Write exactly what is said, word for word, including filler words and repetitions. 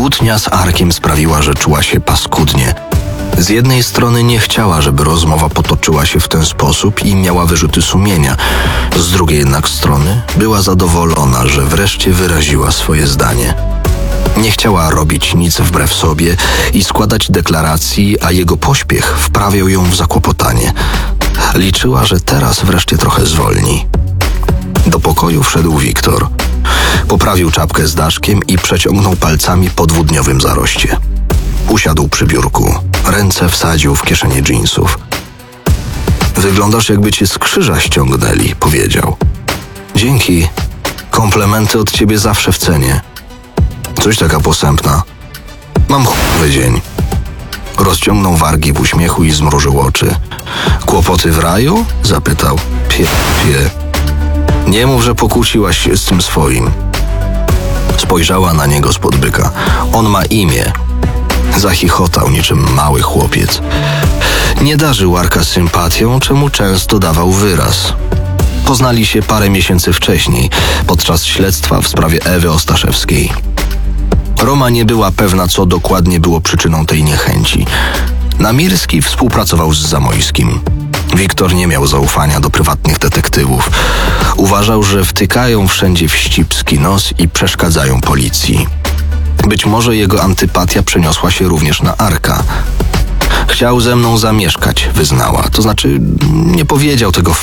Kłótnia z Arkiem sprawiła, że czuła się paskudnie. Z jednej strony nie chciała, żeby rozmowa potoczyła się w ten sposób i miała wyrzuty sumienia. Z drugiej jednak strony była zadowolona, że wreszcie wyraziła swoje zdanie. Nie chciała robić nic wbrew sobie i składać deklaracji, a jego pośpiech wprawiał ją w zakłopotanie. Liczyła, że teraz wreszcie trochę zwolni. Do pokoju wszedł Wiktor. Poprawił czapkę z daszkiem i przeciągnął palcami po dwudniowym zaroście. Usiadł przy biurku. Ręce wsadził w kieszenie dżinsów. Wyglądasz, jakby cię z krzyża ściągnęli, powiedział. Dzięki. Komplementy od ciebie zawsze w cenie. Coś taka posępna. Mam chujowy dzień. Rozciągnął wargi w uśmiechu i zmrużył oczy. Kłopoty w raju? Zapytał. Pie, pie. Nie mów, że pokłóciłaś się z tym swoim. Spojrzała na niego spod byka. On ma imię. Zachichotał niczym mały chłopiec. Nie darzył Arka sympatią, czemu często dawał wyraz. Poznali się parę miesięcy wcześniej, podczas śledztwa w sprawie Ewy Ostaszewskiej. Roma nie była pewna, co dokładnie było przyczyną tej niechęci. Namirski współpracował z Zamojskim. Wiktor nie miał zaufania do prywatnych detektywów. Uważał, że wtykają wszędzie wścibski nos i przeszkadzają policji. Być może jego antypatia przeniosła się również na Arka. Chciał ze mną zamieszkać, wyznała. To znaczy, nie powiedział tego